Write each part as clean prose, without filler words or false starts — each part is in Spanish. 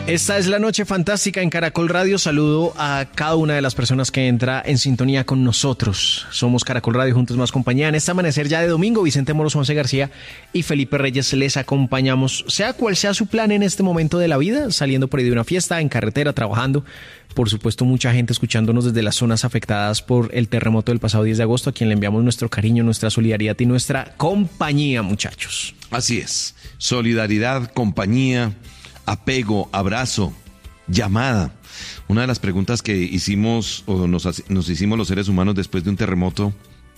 Esta es la noche fantástica en Caracol Radio. Saludo a cada una de las personas que entra en sintonía con nosotros. Somos Caracol Radio, juntos más compañía. En este amanecer ya de domingo, Vicente Moros, Once García y Felipe Reyes les acompañamos. Sea cual sea su plan en este momento de la vida, saliendo por ahí de una fiesta, en carretera, trabajando. Por supuesto, mucha gente escuchándonos desde las zonas afectadas por el terremoto del pasado 10 de agosto, a quien le enviamos nuestro cariño, nuestra solidaridad y nuestra compañía, muchachos. Así es. Solidaridad, compañía, apego, abrazo, llamada. Una de las preguntas que hicimos o nos hicimos los seres humanos después de un terremoto: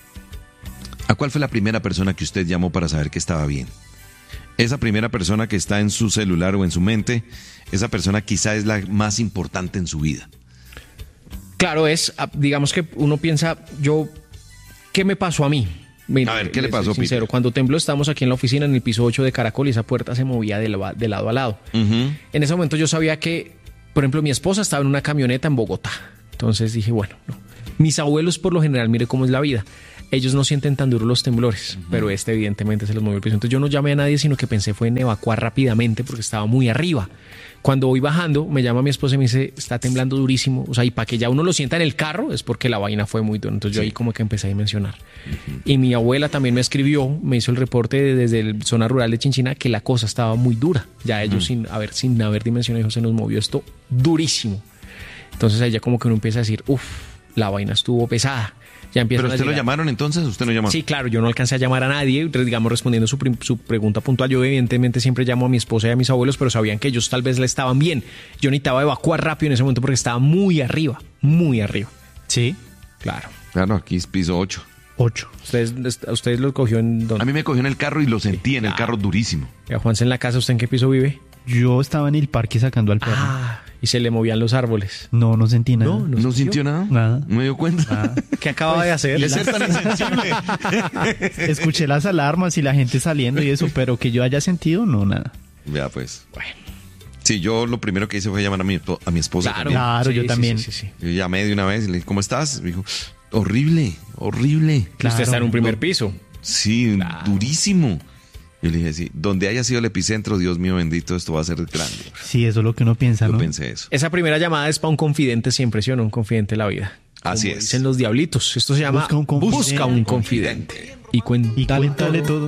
¿a cuál fue la primera persona que usted llamó para saber que estaba bien? Esa primera persona que está en su celular o en su mente, esa persona quizá es la más importante en su vida. Claro, digamos que uno piensa, ¿qué me pasó a mí? Mira, a ver, ¿qué le pasó, sincero, Peter? cuando tembló estábamos aquí en la oficina en el piso 8 de Caracol y esa puerta se movía de lado a lado. Uh-huh. En ese momento yo sabía que, por ejemplo, mi esposa estaba en una camioneta en Bogotá. Entonces dije, bueno, no. Mis abuelos por lo general, mire cómo es la vida. Ellos no sienten tan duros los temblores, pero evidentemente se los movió el piso. Entonces yo no llamé a nadie, sino que pensé fue en evacuar rápidamente porque estaba muy arriba. Cuando voy bajando, me llama mi esposa y me dice, está temblando durísimo. O sea, y para que ya uno lo sienta en el carro es porque la vaina fue muy dura. Entonces yo ahí como que empecé a dimensionar. Uh-huh. Y mi abuela también me escribió, me hizo el reporte desde la zona rural de Chinchina que la cosa estaba muy dura. Ya ellos sin haber dimensionado, dijo, se nos movió esto durísimo. Entonces ahí ya como que uno empieza a decir, la vaina estuvo pesada. ¿Pero usted lo llamaron entonces? ¿Usted no llamó? Sí, claro, yo no alcancé a llamar a nadie, digamos, respondiendo su pregunta puntual. Yo evidentemente siempre llamo a mi esposa y a mis abuelos, pero sabían que ellos tal vez le estaban bien. Yo necesitaba evacuar rápido en ese momento porque estaba muy arriba, muy arriba. ¿Sí? Claro. Claro, aquí es piso 8. 8. ¿Ustedes lo cogió en dónde? A mí me cogió en el carro y lo sentí en el carro durísimo. ¿Y a Juanse en la casa, usted en qué piso vive? Yo estaba en el parque sacando al perro. Y se le movían los árboles. No sentí nada. ¿No sintió nada? Nada. ¿No me dio cuenta? Nada. ¿Qué acaba de hacer? ¿Y ser tan insensible? Escuché las alarmas y la gente saliendo y eso, pero que yo haya sentido, no, nada. Vea pues. Bueno. Sí, yo lo primero que hice fue llamar a mi esposa. Claro, también. Claro, sí, yo también. Sí. Yo llamé de una vez y le dije, ¿cómo estás? Me dijo, horrible. Claro. Usted está en un primer piso. Sí, durísimo. Yo le dije, sí, donde haya sido el epicentro, Dios mío bendito, esto va a ser grande. Sí, eso es lo que uno piensa, ¿no? Yo pensé eso. Esa primera llamada es para un confidente siempre, ¿sí o no? Un confidente de la vida. Así Como es. dicen los diablitos. Esto se llama Busca un confidente. Busca un confidente. Y cuéntale todo.